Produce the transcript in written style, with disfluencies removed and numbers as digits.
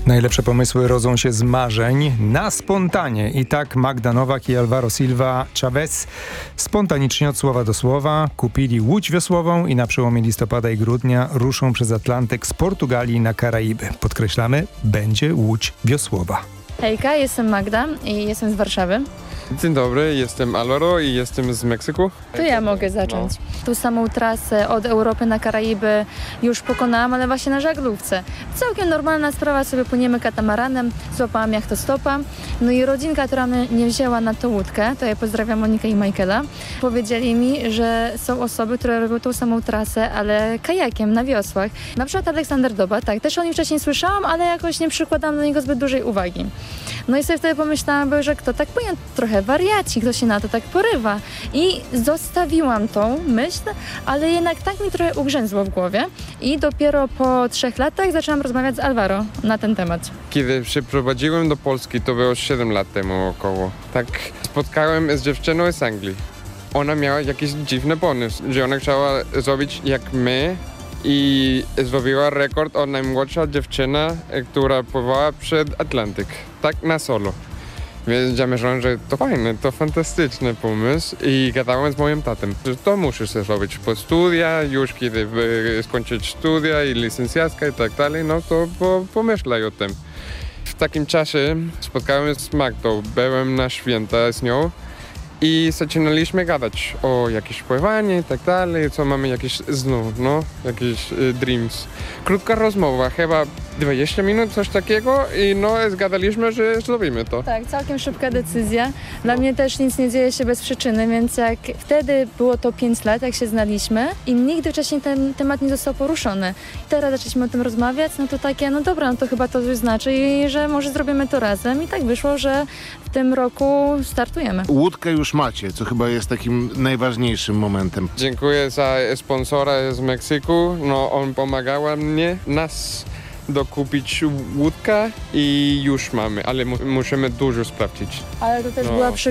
Najlepsze pomysły rodzą się z marzeń na spontanie. I tak Magda Nowak i Alvaro Silva Chavez spontanicznie od słowa do słowa kupili łódź wiosłową i na przełomie listopada i grudnia ruszą przez Atlantyk z Portugalii na Karaiby. Podkreślamy, będzie łódź wiosłowa. Hejka, jestem Magda i jestem z Warszawy. Dzień dobry, jestem Alvaro i jestem z Meksyku. To ja mogę zacząć. Tą samą trasę od Europy na Karaiby już pokonałam, ale właśnie na żaglówce. Całkiem normalna sprawa, sobie płyniemy katamaranem, złapałam jachtostopa. No i rodzinka, która mnie nie wzięła na tą łódkę, to ja pozdrawiam Monikę i Michaela, powiedzieli mi, że są osoby, które robią tą samą trasę, ale kajakiem, na wiosłach. Na przykład Aleksander Doba, tak, też o nim wcześniej słyszałam, ale jakoś nie przykładam do niego zbyt dużej uwagi. No i sobie wtedy pomyślałam, że kto tak płynie, trochę wariaci, kto się na to tak porywa. I zostawiłam tą myśl, ale jednak tak mi trochę ugrzęzło w głowie i dopiero po 3 latach zaczęłam rozmawiać z Alvaro na ten temat. Kiedy przyprowadziłem do Polski, to było 7 lat temu około. Tak spotkałem z dziewczyną z Anglii. Ona miała jakiś dziwny pomysł, że ona chciała zrobić jak my i zrobiła rekord o najmłodsza dziewczyna, która pływała przed Atlantyk. Tak na solo. Więc ja myślałem, że to fajne, to fantastyczny pomysł i gadałem z moim tatem, że to musisz zrobić po studia, już kiedy skończyć studia i licencjacka i tak dalej, no to pomyślaj o tym. W takim czasie spotkałem się z Magdą, byłem na święta z nią i zaczynaliśmy gadać o jakieś pływanie i tak dalej, co mamy jakieś jakieś dreams. Krótka rozmowa, chyba 20 minut, coś takiego i zgadaliśmy, że zrobimy to. Tak, całkiem szybka decyzja. Dla mnie też nic nie dzieje się bez przyczyny, więc jak wtedy było to 5 lat, jak się znaliśmy i nigdy wcześniej ten temat nie został poruszony. I teraz zaczęliśmy o tym rozmawiać, no to takie, no dobra, no to chyba to coś znaczy i że może zrobimy to razem i tak wyszło, że w tym roku startujemy. Łódkę już macie, co chyba jest takim najważniejszym momentem. Dziękuję za sponsora z Meksyku, on pomagał nas dokupić łódkę i już mamy, ale musimy dużo sprawdzić. Ale to też była